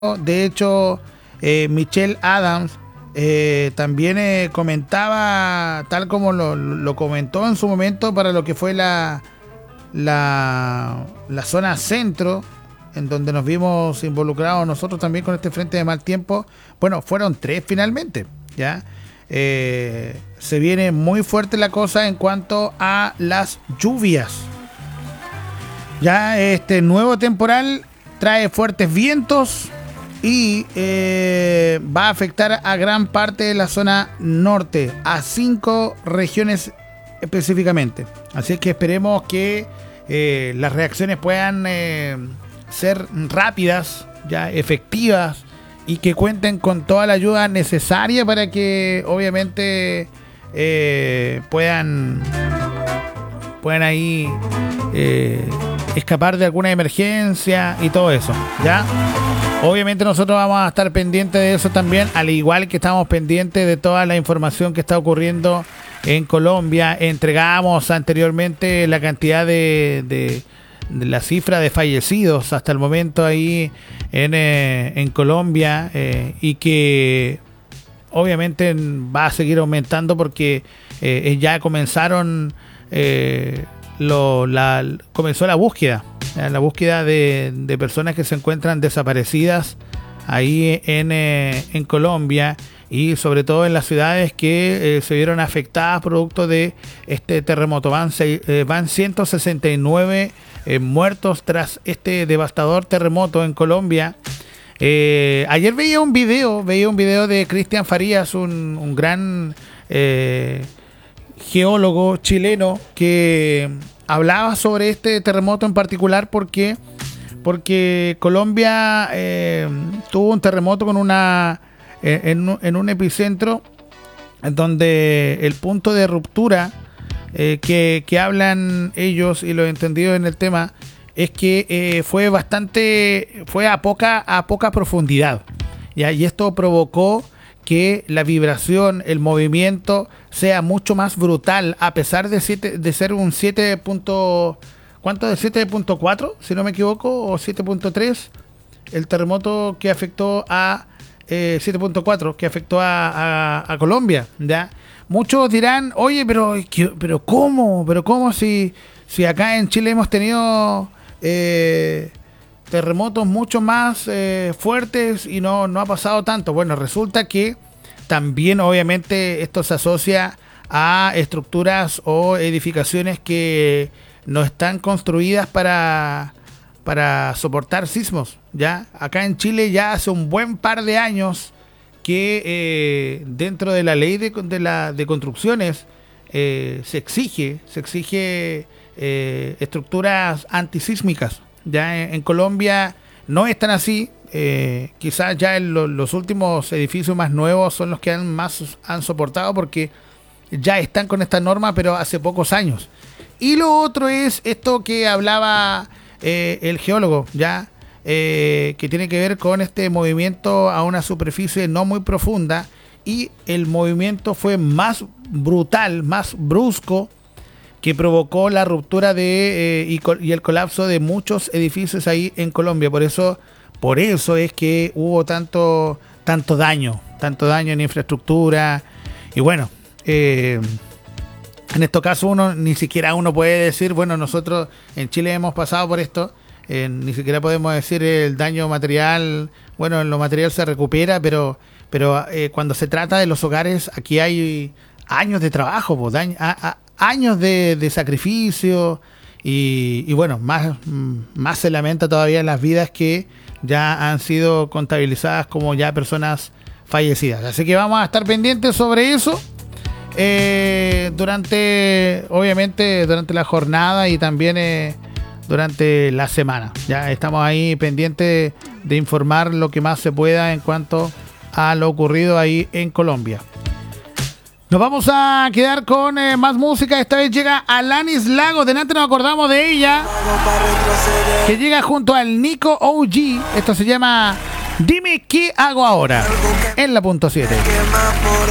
De hecho, Michelle Adams también comentaba, tal como lo comentó en su momento para lo que fue la zona centro, en donde nos vimos involucrados nosotros también con este frente de mal tiempo. Bueno, fueron 3 finalmente, ¿ya? Se viene muy fuerte la cosa en cuanto a las lluvias. Ya este nuevo temporal trae fuertes vientos y va a afectar a gran parte de la zona norte, a 5 regiones específicamente. Así que esperemos que las reacciones puedan ser rápidas, ya efectivas, y que cuenten con toda la ayuda necesaria para que obviamente puedan ahí escapar de alguna emergencia y todo eso, ¿ya? Obviamente nosotros vamos a estar pendientes de eso también, al igual que estamos pendientes de toda la información que está ocurriendo en Colombia. Entregamos anteriormente la cantidad de la cifra de fallecidos hasta el momento ahí en Colombia, y que obviamente va a seguir aumentando porque ya comenzaron comenzó la búsqueda de personas que se encuentran desaparecidas ahí en Colombia, y sobre todo en las ciudades que se vieron afectadas producto de este terremoto. Van 169 muertos tras este devastador terremoto en Colombia. Ayer veía un video de Cristian Farías, un gran geólogo chileno, que hablaba sobre este terremoto en particular porque Colombia tuvo un terremoto con en un epicentro en donde el punto de ruptura que hablan ellos y los entendidos en el tema es que fue a poca profundidad, ¿ya? Y esto provocó que la vibración, el movimiento sea mucho más brutal, a pesar de ser un 7.4, si no me equivoco, o 7.3, el terremoto que afectó a 7.4, que afectó a Colombia, ¿ya? Muchos dirán, oye, pero ¿cómo si acá en Chile hemos tenido terremotos mucho más fuertes y no ha pasado tanto? Bueno, resulta que también obviamente esto se asocia a estructuras o edificaciones que no están construidas para soportar sismos, ¿ya? Acá en Chile ya hace un buen par de años que dentro de la ley de construcciones se exige estructuras antisísmicas. Ya en Colombia no están así. Quizás ya los últimos edificios más nuevos son los que más han soportado, porque ya están con esta norma, pero hace pocos años. Y lo otro es esto que hablaba el geólogo, ya que tiene que ver con este movimiento a una superficie no muy profunda, y el movimiento fue más brutal, más brusco, que provocó la ruptura y el colapso de muchos edificios ahí en Colombia. Por eso es que hubo tanto daño en infraestructura. Y bueno, en estos casos ni siquiera uno puede decir, bueno, nosotros en Chile hemos pasado por esto. Ni siquiera podemos decir el daño material. Bueno, en lo material se recupera, pero cuando se trata de los hogares, aquí hay años de trabajo, años de sacrificio, y bueno, más se lamenta todavía en las vidas que ya han sido contabilizadas como ya personas fallecidas. Así que vamos a estar pendientes sobre eso durante la jornada y también durante la semana. Ya estamos ahí pendientes de informar lo que más se pueda en cuanto a lo ocurrido ahí en Colombia. Nos vamos a quedar con más música. Esta vez llega Alanis Lagos. De antes nos acordamos de ella, que llega junto al Nico OG. Esto se llama Dime qué hago ahora, en la punto 7.